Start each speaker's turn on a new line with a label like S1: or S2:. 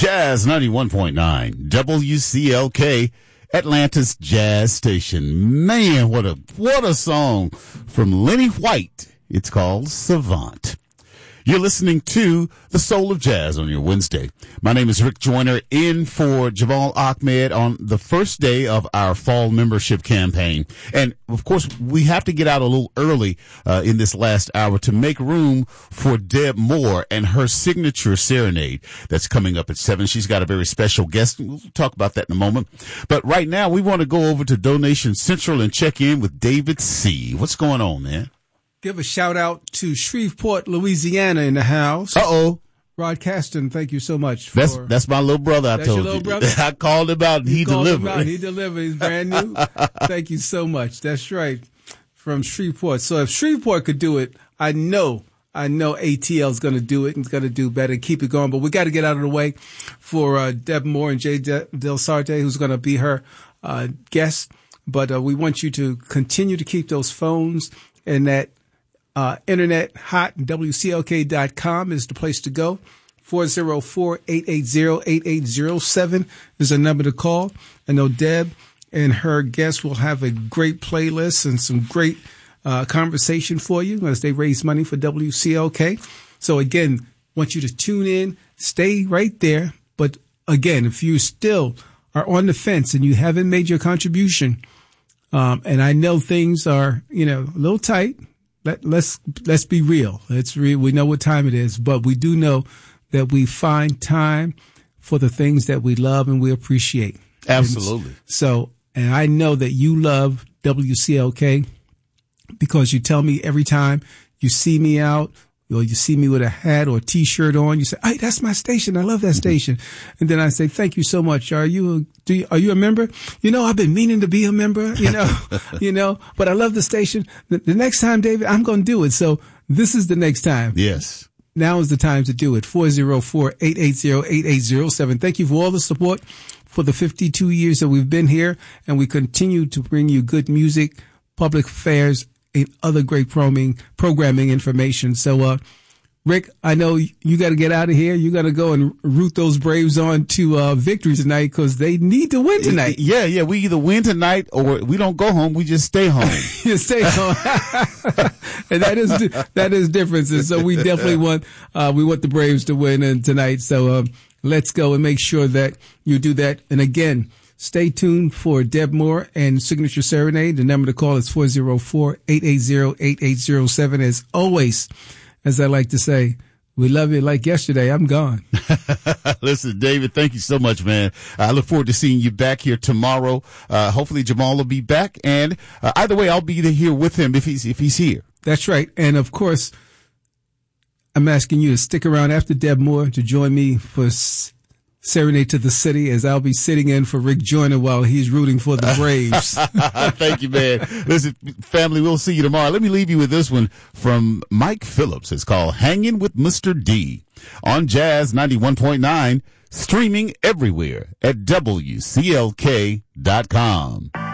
S1: Jazz 91.9 WCLK, Atlanta's jazz station. Man, what a song from Lenny White. It's called Savant. You're listening to The Soul of Jazz on your Wednesday. My name is Rick Joyner, in for Jamal Ahmed on the first day of our fall membership campaign. And, of course, we have to get out a little early in this last hour to make room for Deb Moore and her signature serenade that's coming up at 7. She's got a very special guest. We'll talk about that in a moment. But right now, we want to go over to Donation Central and check in with David C. What's going on, man?
S2: Give a shout out to Shreveport, Louisiana in the house.
S1: Uh-oh.
S2: Rod Caston, thank you so much.
S1: That's my little brother. I told you. Brother? I called him out and he delivered.
S2: He delivered. He's brand new. Thank you so much. That's right. From Shreveport. So if Shreveport could do it, I know ATL is going to do it and it's going to do better. Keep it going. But we got to get out of the way for Deb Moore and Jay Del Sarte, who's going to be her guest. But we want you to continue to keep those phones and that internet hot. WCLK.com is the place to go. 404-880-8807 is a number to call. I know Deb and her guests will have a great playlist and some great conversation for you as they raise money for WCLK. So again, want you to tune in, stay right there. But again, if you still are on the fence and you haven't made your contribution, and I know things are, a little tight. Let's be real. We know what time it is, but we do know that we find time for the things that we love and we appreciate.
S1: Absolutely.
S2: And I know that you love WCLK because you tell me every time you see me out or you see me with a hat or a T-shirt on, you say, "Hey, that's my station. I love that station." And then I say, "Thank you so much. Are you a member?" I've been meaning to be a member, but I love the station. The next time, David, I'm going to do it. So this is the next time.
S1: Yes.
S2: Now is the time to do it. 404-880-8807. Thank you for all the support for the 52 years that we've been here, and we continue to bring you good music, public affairs, and other great programming information. So, Rick, I know you got to get out of here. You got to go and root those Braves on to victory tonight because they need to win tonight.
S1: Yeah. We either win tonight or we don't go home. We just stay home.
S2: You stay home. And that is differences. So we definitely want the Braves to win tonight. So let's go and make sure that you do that. And again, stay tuned for Deb Moore and Signature Serenade. The number to call is 404-880-8807. As always, as I like to say, we love you like yesterday. I'm gone.
S1: Listen, David, thank you so much, man. I look forward to seeing you back here tomorrow. Hopefully Jamal will be back. And either way, I'll be here with him if he's here.
S2: That's right. And of course, I'm asking you to stick around after Deb Moore to join me for Serenade to the City, as I'll be sitting in for Rick Joyner while he's rooting for the Braves.
S1: Thank you, man. Listen, family, we'll see you tomorrow. Let me leave you with this one from Mike Phillips. It's called Hanging with Mr. D on Jazz 91.9, streaming everywhere at WCLK.com.